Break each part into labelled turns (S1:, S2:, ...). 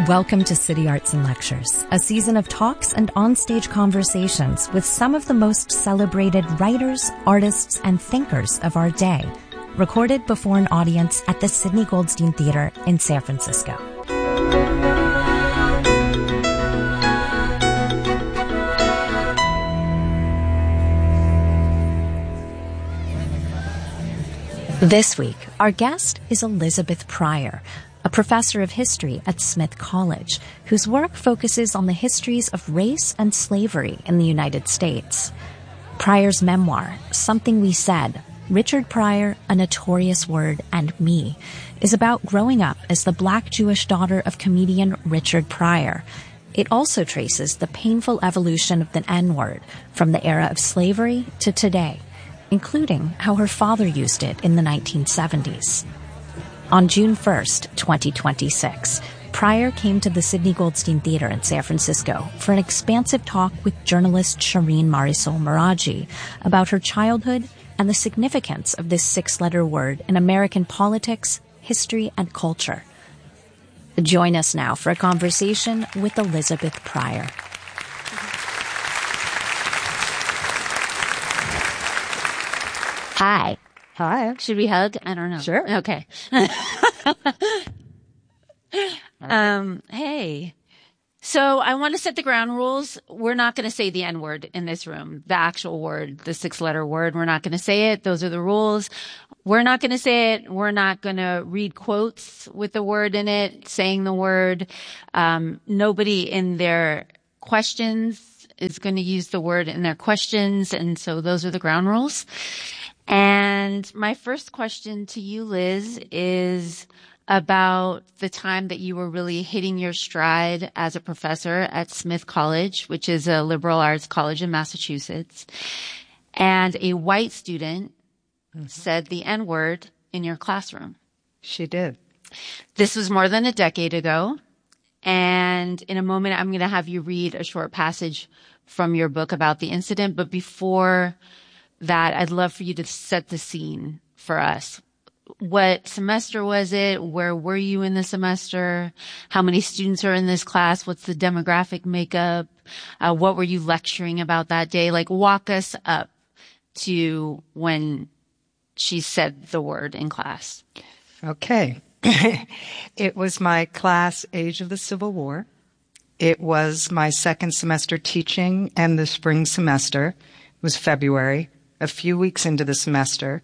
S1: Welcome to City Arts and Lectures, a season of talks and onstage conversations with some of the most celebrated writers, artists, and thinkers of our day, recorded before an audience at the Sidney Goldstein Theater in San Francisco. This week, our guest is Elizabeth Pryor, a professor of history at Smith College, whose work focuses on the histories of race and slavery in the United States. Pryor's memoir, Something We Said, Richard Pryor, A Notorious Word, and Me, is about growing up as the Black Jewish daughter of comedian Richard Pryor. It also traces the painful evolution of the N-word from the era of slavery to today, including how her father used it in the 1970s. On June 1st, 2026, Pryor came to the Sidney Goldstein Theater in San Francisco for an expansive talk with journalist Shireen Marisol Meraji about her childhood and the significance of this six-letter word in American politics, history, and culture. Join us now for a conversation with Elizabeth Pryor. Hi.
S2: Hi.
S1: Should we hug? I don't know.
S2: Sure.
S1: Okay. Hey. So I want to set the ground rules. We're not going to say the N-word in this room, the actual word, the six-letter word. We're not going to say it. Those are the rules. We're not going to say it. We're not going to read quotes with the word in it, saying the word. Nobody in their questions is going to use the word in their questions. And so those are the ground rules. And my first question to you, Liz, is about the time that you were really hitting your stride as a professor at Smith College, which is a liberal arts college in Massachusetts. And a white student said the N-word in your classroom.
S2: She did.
S1: This was more than a decade ago. And in a moment, I'm going to have you read a short passage from your book about the incident. But before that, I'd love for you to set the scene for us. What semester was it? Where were you in the semester? How many students are in this class? What's the demographic makeup? What were you lecturing about that day? Like, walk us up to when she said the word in class.
S2: Okay. It was my class, Age of the Civil War. It was my second semester teaching, and the spring semester. It was February. A few weeks into the semester.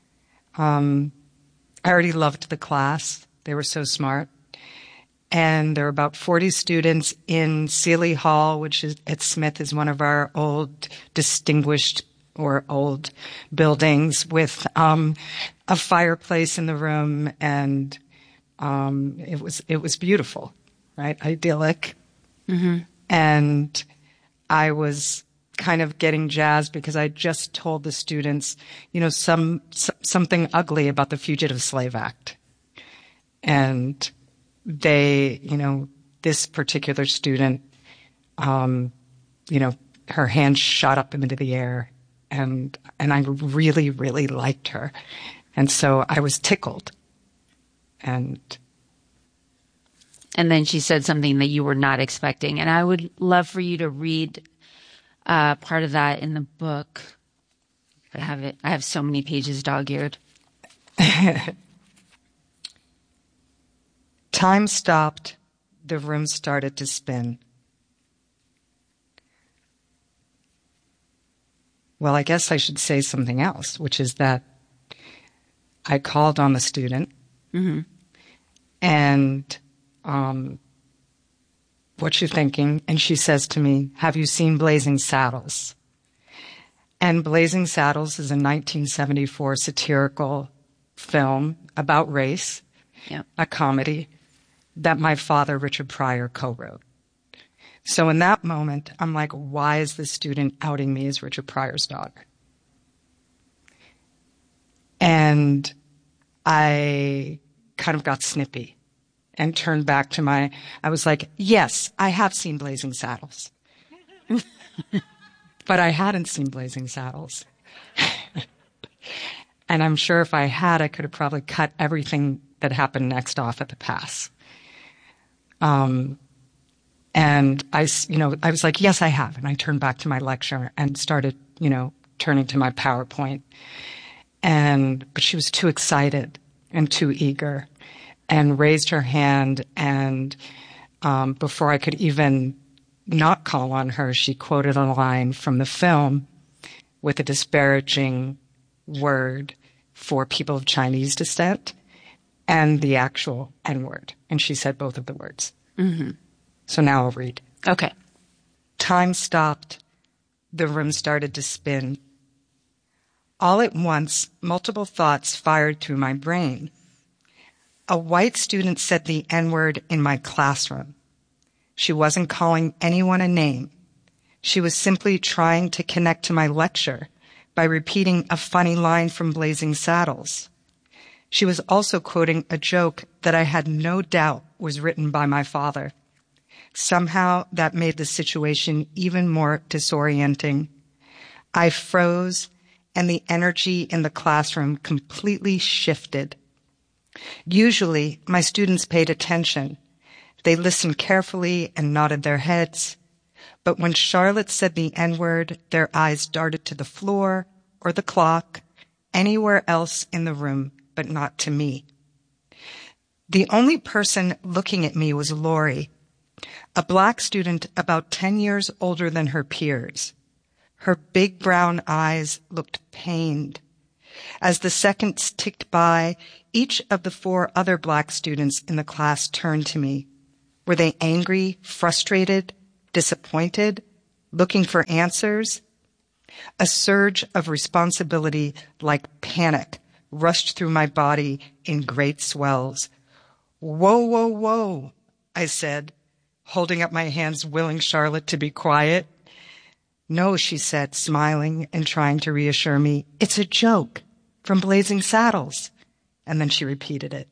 S2: I already loved the class. They were so smart. And there were about 40 students in Seeley Hall, which is at Smith is one of our old distinguished or old buildings with a fireplace in the room, and it was beautiful, right? Idyllic. Mm-hmm. And I was kind of getting jazzed because I just told the students, something ugly about the Fugitive Slave Act. And they, this particular student, her hand shot up into the air, and I really, really liked her. And so I was tickled. And
S1: then she said something that you were not expecting. And I would love for you to read part of that in the book. I have it. I have so many pages dog-eared.
S2: Time stopped. The room started to spin. Well, I guess I should say something else, which is that I called on the student, and what you thinking? And she says to me, have you seen Blazing Saddles? And Blazing Saddles is a 1974 satirical film about race, a comedy that my father, Richard Pryor, co-wrote. So in that moment, I'm like, why is this student outing me as Richard Pryor's daughter? And I kind of got snippy and turned back to I was like, yes, I have seen Blazing Saddles. But I hadn't seen Blazing Saddles. And I'm sure if I had, I could have probably cut everything that happened next off at the pass. And I was like, yes, I have. And I turned back to my lecture and started, turning to my PowerPoint. But she was too excited and too eager and raised her hand. And before I could even not call on her, she quoted a line from the film with a disparaging word for people of Chinese descent and the actual N-word. And she said both of the words.
S3: Mm-hmm.
S2: So now I'll read.
S3: Okay.
S2: Time stopped. The room started to spin. All at once, multiple thoughts fired through my brain. A white student said the N-word in my classroom. She wasn't calling anyone a name. She was simply trying to connect to my lecture by repeating a funny line from Blazing Saddles. She was also quoting a joke that I had no doubt was written by my father. Somehow that made the situation even more disorienting. I froze, and the energy in the classroom completely shifted. Usually, my students paid attention. They listened carefully and nodded their heads. But when Charlotte said the N-word, their eyes darted to the floor or the clock, anywhere else in the room, but not to me. The only person looking at me was Lori, a black student about 10 years older than her peers. Her big brown eyes looked pained. As the seconds ticked by, each of the 4 other black students in the class turned to me. Were they angry, frustrated, disappointed, looking for answers? A surge of responsibility, like panic, rushed through my body in great swells. Whoa, whoa, whoa, I said, holding up my hands, willing Charlotte to be quiet. No, she said, smiling and trying to reassure me. It's a joke from Blazing Saddles. And then she repeated it.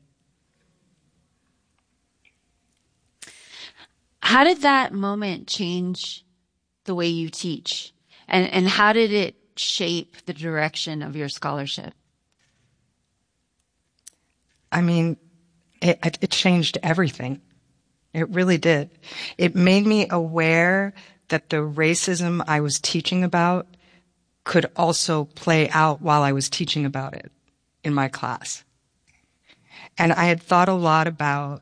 S3: How did that moment change the way you teach? And how did it shape the direction of your scholarship?
S2: I mean, it changed everything. It really did. It made me aware that the racism I was teaching about could also play out while I was teaching about it in my class. And I had thought a lot about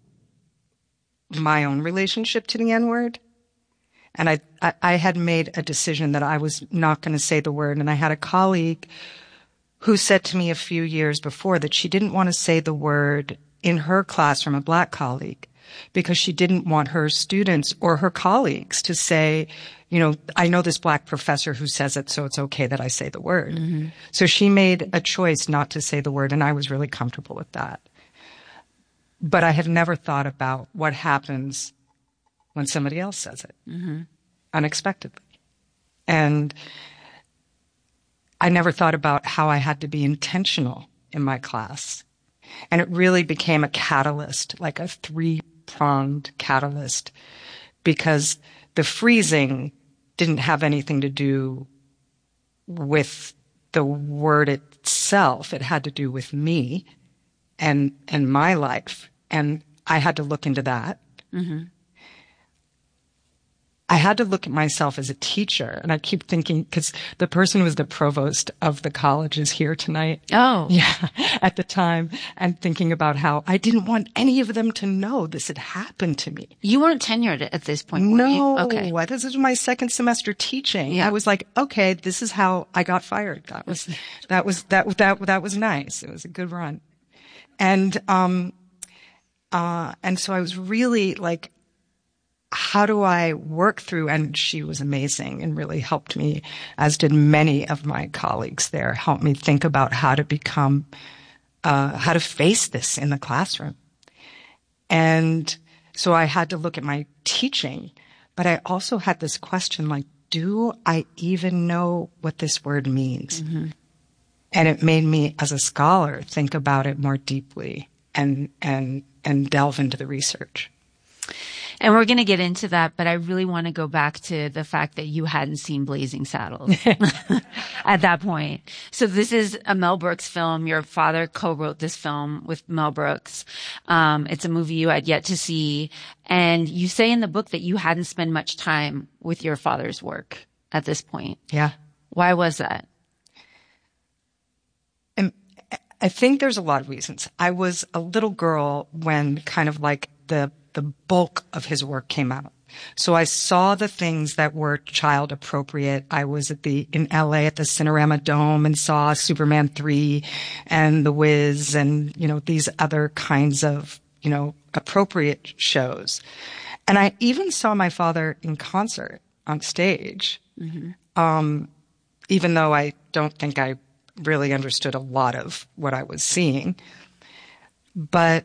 S2: my own relationship to the N-word. And I had made a decision that I was not going to say the word. And I had a colleague who said to me a few years before that she didn't want to say the word in her classroom, a black colleague, because she didn't want her students or her colleagues to say, I know this black professor who says it, so it's okay that I say the word. Mm-hmm. So she made a choice not to say the word, and I was really comfortable with that. But I have never thought about what happens when somebody else says it, mm-hmm. unexpectedly. And I never thought about how I had to be intentional in my class. And it really became a catalyst, like a 3-pronged catalyst, because the freezing didn't have anything to do with the word itself. It had to do with me and my life. And I had to look into that. Mm-hmm. I had to look at myself as a teacher. And I keep thinking, because the person who was the provost of the college is here tonight.
S3: Oh.
S2: Yeah, at the time. And thinking about how I didn't want any of them to know this had happened to me.
S3: You weren't tenured at this point, were
S2: No.
S3: you? Okay.
S2: This is my second semester teaching. Yeah. I was like, okay, this is how I got fired. That was nice. It was a good run. And so I was really like, how do I work through? And she was amazing and really helped me, as did many of my colleagues there, helped me think about how to become, how to face this in the classroom. And so I had to look at my teaching, but I also had this question like, do I even know what this word means? Mm-hmm. And it made me, as a scholar, think about it more deeply and delve into the research.
S3: And we're going to get into that, but I really want to go back to the fact that you hadn't seen Blazing Saddles at that point. So this is a Mel Brooks film. Your father co-wrote this film with Mel Brooks. It's a movie you had yet to see. And you say in the book that you hadn't spent much time with your father's work at this point.
S2: Yeah.
S3: Why was that?
S2: And I think there's a lot of reasons. I was a little girl when kind of like the bulk of his work came out. So I saw the things that were child appropriate. I was in LA at the Cinerama Dome and saw Superman 3 and The Wiz and, these other kinds of, appropriate shows. And I even saw my father in concert on stage. Mm-hmm. Even though I don't think I really understood a lot of what I was seeing. But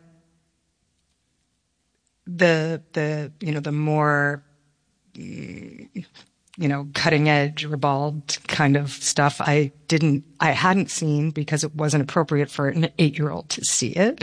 S2: the more, cutting edge, ribald kind of stuff I hadn't seen because it wasn't appropriate for an 8-year-old to see it.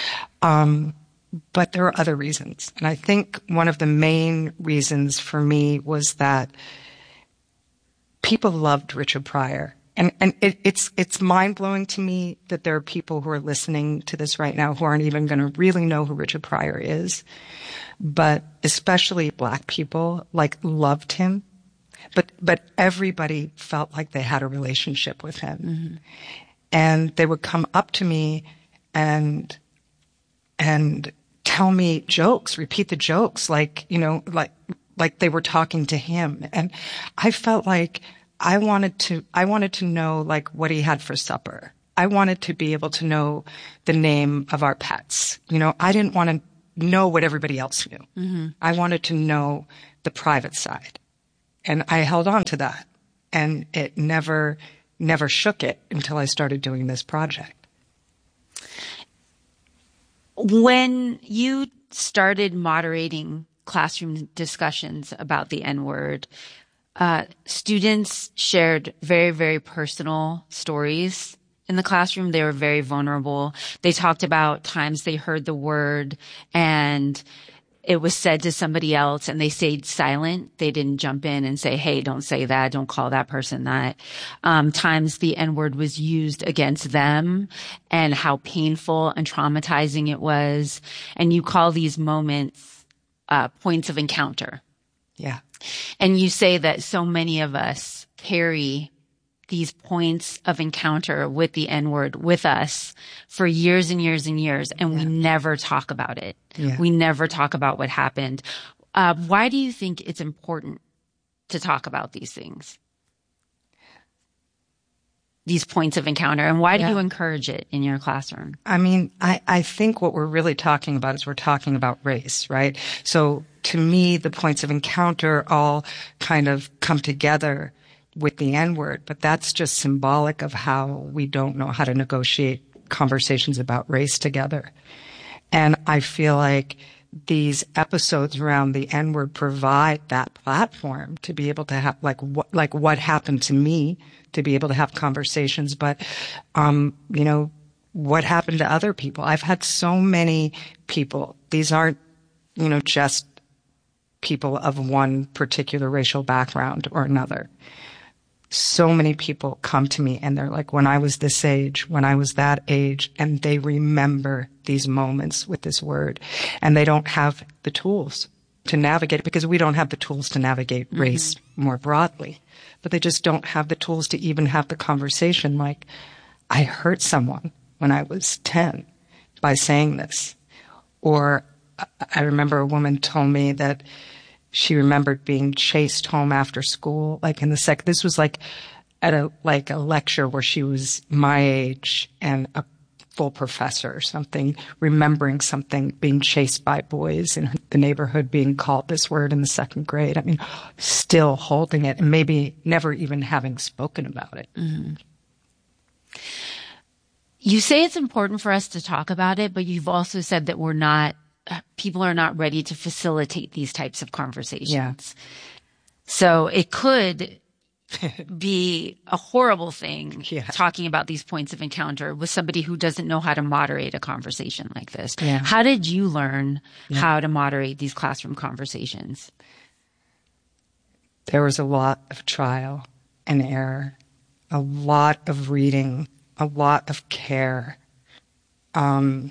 S2: But there are other reasons. And I think one of the main reasons for me was that people loved Richard Pryor. And it's mind-blowing to me that there are people who are listening to this right now who aren't even going to really know who Richard Pryor is. But especially Black people, loved him. But everybody felt like they had a relationship with him. Mm-hmm. And they would come up to me and tell me jokes, repeat the jokes, like they were talking to him. And I felt like I wanted to know what he had for supper. I wanted to be able to know the name of our pets. I didn't want to know what everybody else knew. Mm-hmm. I wanted to know the private side. And I held on to that. And it never shook it until I started doing this project.
S3: When you started moderating classroom discussions about the N-word, students shared very, very personal stories in the classroom. They were very vulnerable. They talked about times they heard the word and it was said to somebody else and they stayed silent. They didn't jump in and say, hey, don't say that. Don't call that person that. Times the N-word was used against them and how painful and traumatizing it was. And you call these moments points of encounter.
S2: Yeah.
S3: And you say that so many of us carry these points of encounter with the N-word with us for years and years and years, and we never talk about it. Yeah. We never talk about what happened. Why do you think it's important to talk about these things? These points of encounter, and why do you encourage it in your classroom?
S2: I mean, I think what we're really talking about is we're talking about race, right? So to me, the points of encounter all kind of come together with the N-word, but that's just symbolic of how we don't know how to negotiate conversations about race together. And I feel like these episodes around the N-word provide that platform to be able to have what happened to me, to be able to have conversations, but what happened to other people. I've had so many people. These aren't just people of one particular racial background or another. So many people come to me and they're like, when I was this age, when I was that age, and they remember these moments with this word, and they don't have the tools to navigate it because we don't have the tools to navigate race more broadly, but they just don't have the tools to even have the conversation like, I hurt someone when I was 10 by saying this. Or I remember a woman told me that she remembered being chased home after school, this was at a lecture where she was my age and a full professor or something, remembering something, being chased by boys in the neighborhood, being called this word in the 2nd grade. I mean, still holding it and maybe never even having spoken about it. Mm-hmm.
S3: You say it's important for us to talk about it, but you've also said that people are not ready to facilitate these types of conversations. Yeah. So it could be a horrible thing,
S2: Yeah.
S3: talking about these points of encounter with somebody who doesn't know how to moderate a conversation like this.
S2: Yeah.
S3: How did you learn how to moderate these classroom conversations?
S2: There was a lot of trial and error, a lot of reading, a lot of care. My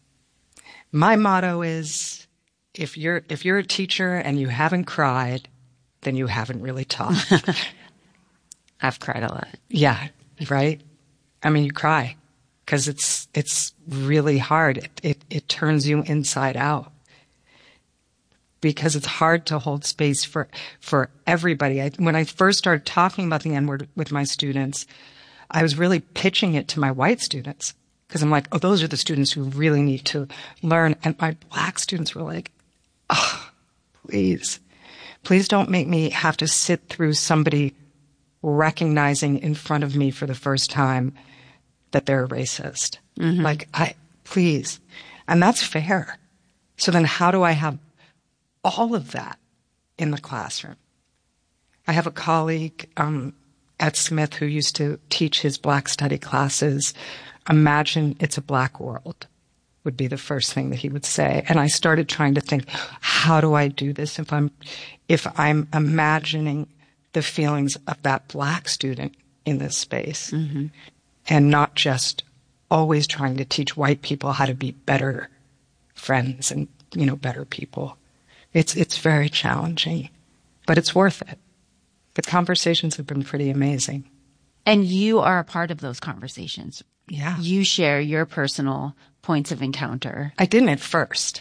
S2: motto is, if you're a teacher and you haven't cried, then you haven't really taught.
S3: I've cried a lot.
S2: Yeah, right? I mean, you cry because it's really hard. It turns you inside out because it's hard to hold space for everybody. When I first started talking about the N-word with my students, I was really pitching it to my white students because I'm like, oh, those are the students who really need to learn. And my black students were like, oh, please don't make me have to sit through somebody recognizing in front of me for the first time that they're a racist. Mm-hmm. Like, please. And that's fair. So then how do I have all of that in the classroom? I have a colleague at Smith who used to teach his black study classes. Imagine it's a black world would be the first thing that he would say. And I started trying to think, how do I do this if I'm imagining the feelings of that black student in this space, mm-hmm. and not just always trying to teach white people how to be better friends and, better people. It's very challenging, but it's worth it. The conversations have been pretty amazing.
S3: And you are a part of those conversations.
S2: Yeah.
S3: You share your personal points of encounter.
S2: I didn't at first.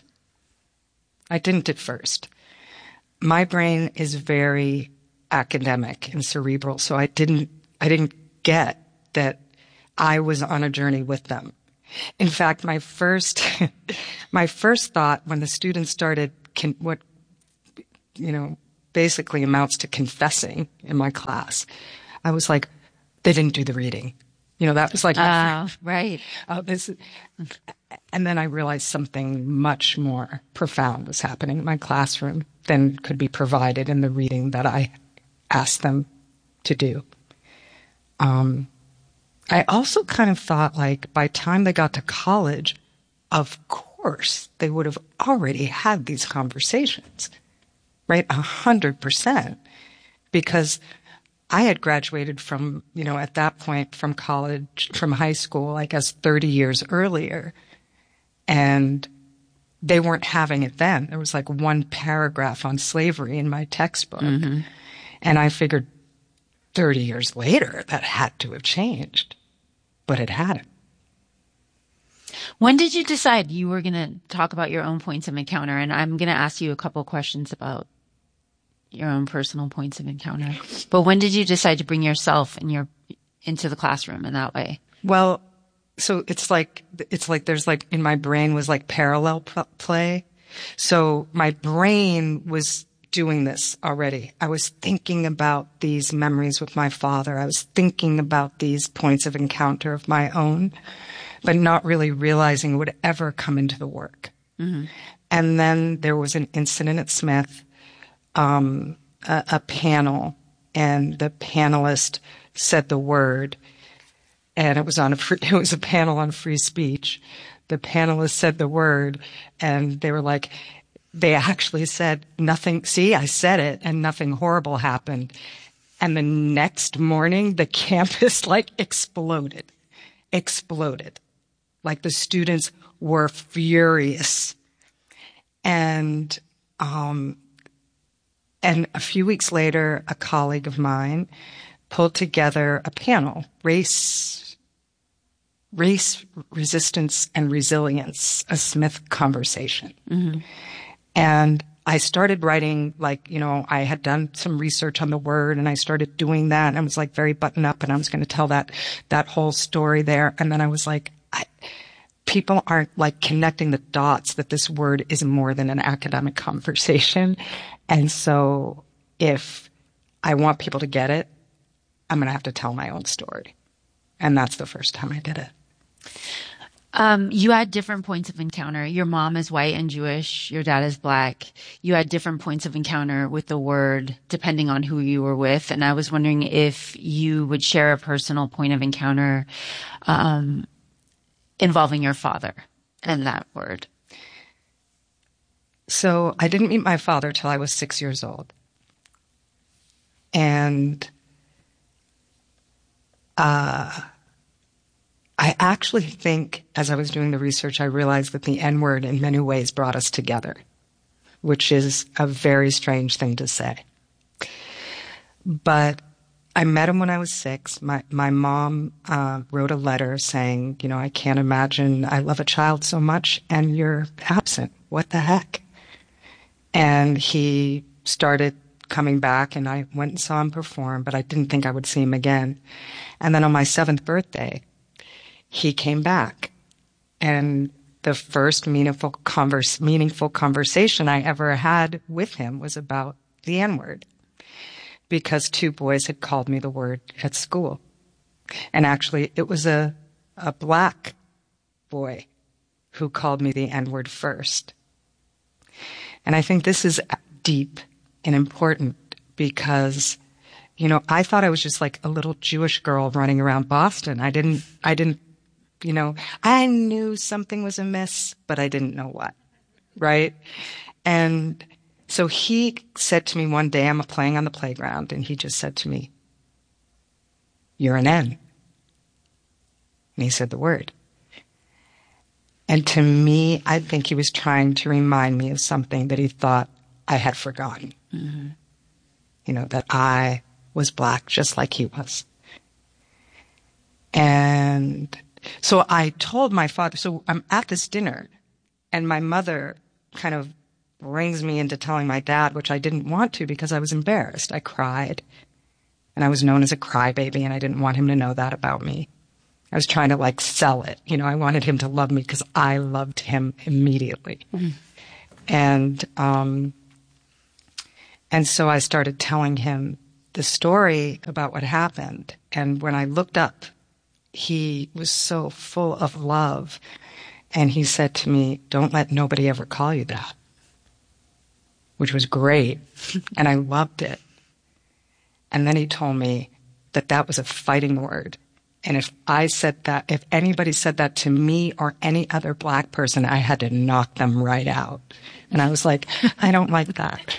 S2: My brain is very academic and cerebral, so I didn't get that I was on a journey with them. In fact, my first thought when the students started basically amounts to confessing in my class, I was like, they didn't do the reading. That was like,
S3: right.
S2: And then I realized something much more profound was happening in my classroom than could be provided in the reading that I asked them to do. I also kind of thought, like, by the time they got to college, of course, they would have already had these conversations, right? 100%. Because I had graduated from, at that point from college, from high school, I guess 30 years earlier. And they weren't having it then. There was like one paragraph on slavery in my textbook. Mm-hmm. And I figured 30 years later, that had to have changed. But it hadn't.
S3: When did you decide you were going to talk about your own points of encounter? And I'm going to ask you a couple of questions about your own personal points of encounter. But when did you decide to bring yourself into the classroom in that way?
S2: Well, so it's like there's like in my brain was like parallel play. So my brain was doing this already. I was thinking about these memories with my father. I was thinking about these points of encounter of my own, but not really realizing it would ever come into the work. Mm-hmm. And then there was an incident at Smith, a panel, and the panelist said the word, and it was a panel on free speech. The panelist said the word, and they actually said nothing. See, I said it, and nothing horrible happened. And the next morning, the campus exploded. Like the students were furious. And a few weeks later, a colleague of mine pulled together a panel, race, resistance, and resilience, a Smith conversation. Mm-hmm. And I started writing, I had done some research on the word, and I started doing that, and I was very buttoned up, and I was going to tell that whole story there. And then I was like, people aren't connecting the dots that this word is more than an academic conversation. And so if I want people to get it, I'm going to have to tell my own story. And that's the first time I did it.
S3: You had different points of encounter. Your mom is white and Jewish. Your dad is black. You had different points of encounter with the word depending on who you were with. And I was wondering if you would share a personal point of encounter involving your father and that word.
S2: So I didn't meet my father till I was 6 years old. And I actually think, as I was doing the research, I realized that the N-word in many ways brought us together, which is a very strange thing to say. But I met him when I was 6. My mom wrote a letter saying, you know, I can't imagine I love a child so much and you're absent. What the heck? And he started coming back and I went and saw him perform, but I didn't think I would see him again. And then on my 7th birthday, he came back, and the first meaningful conversation I ever had with him was about the N-word, because 2 boys had called me the word at school. And actually, it was a black boy who called me the N-word first. And I think this is deep and important because, you know, I thought I was just like a little Jewish girl running around Boston. I didn't, you know, I knew something was amiss, but I didn't know what, right? And so he said to me one day, I'm playing on the playground, and he just said to me, "You're an N." And he said the word. And to me, I think he was trying to remind me of something that he thought I had forgotten. Mm-hmm. You know, that I was black just like he was. And so I told my father, so I'm at this dinner, and my mother kind of brings me into telling my dad, which I didn't want to because I was embarrassed. I cried, and I was known as a crybaby, and I didn't want him to know that about me. I was trying to like sell it. You know, I wanted him to love me because I loved him immediately. Mm-hmm. And so I started telling him the story about what happened. And when I looked up, he was so full of love. And he said to me, "Don't let nobody ever call you that," which was great. And I loved it. And then he told me that that was a fighting word. And if I said that, if anybody said that to me or any other black person, I had to knock them right out. And I was like, I don't like that.